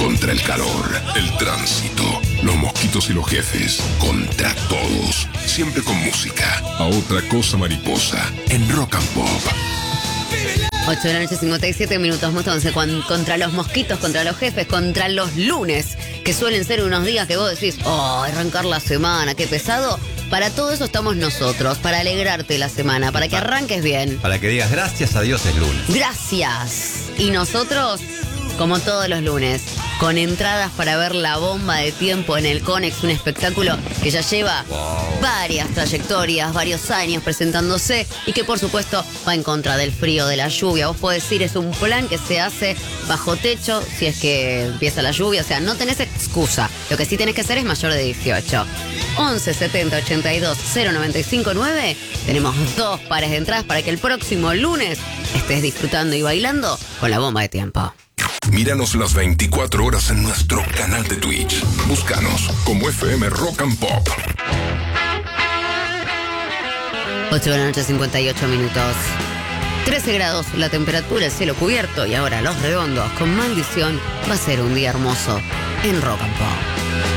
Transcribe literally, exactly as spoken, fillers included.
contra el calor, el tránsito, los mosquitos y los jefes, contra todos, siempre con música. A otra cosa mariposa, en Rock and Pop. ocho de la noche, cincuenta y siete minutos, Motonce, contra los mosquitos, contra los jefes, contra los lunes, que suelen ser unos días que vos decís, oh, arrancar la semana, qué pesado. Para todo eso estamos nosotros, para alegrarte la semana, para que arranques bien. Para que digas gracias a Dios es lunes. Gracias. Y nosotros, como todos los lunes, con entradas para ver La Bomba de Tiempo en el Conex, un espectáculo que ya lleva wow. varias trayectorias, varios años presentándose y que por supuesto va en contra del frío, de la lluvia. Vos podés decir, es un plan que se hace bajo techo si es que empieza la lluvia, o sea, no tenés excusa. Lo que sí tenés que hacer es mayor de dieciocho. once setenta ochenta y dos cero noventa y cinco nueve. Tenemos dos pares de entradas para que el próximo lunes estés disfrutando y bailando con La Bomba de Tiempo. Míranos las veinticuatro horas en nuestro canal de Twitch. Búscanos como F M Rock and Pop. ocho de la noche, cincuenta y ocho minutos. trece grados la temperatura, el cielo cubierto y ahora Los Redondos con Maldición. Va a ser un día hermoso en Rock and Pop.